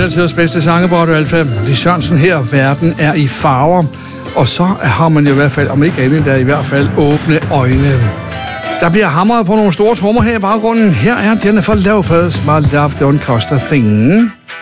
alle tiders bedste sange på Radio Alfa. Lis Sørensen her. Verden er i farver. Og så har man jo i hvert fald, om ikke andet, der i hvert fald åbne øjne. Der bliver hamret på nogle store trommer her i baggrunden. Her er Jennifer Lopez, My Love Don't Cost a Thing.